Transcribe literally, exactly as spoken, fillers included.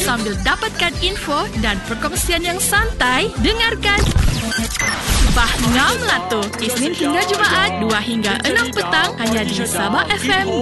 sambil dapatkan info dan perkongsian yang santai. Dengarkan Bah Ngam Melatu Isnin hingga Jumaat dua hingga enam petang hanya di Sabah F M